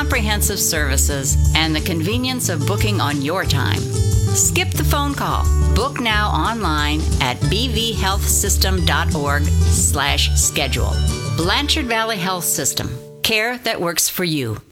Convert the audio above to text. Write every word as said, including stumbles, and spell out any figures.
comprehensive services, and the convenience of booking on your time. Skip the phone call. Book now online at b v health system dot org slash schedule. Blanchard Valley Health System. Care that works for you.